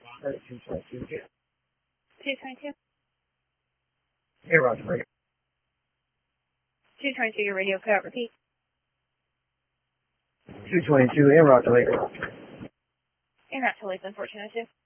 222. 222. Hey, Roger. 222, your radio code, repeat. 222, en route to Lake. En route to Lakeland 422.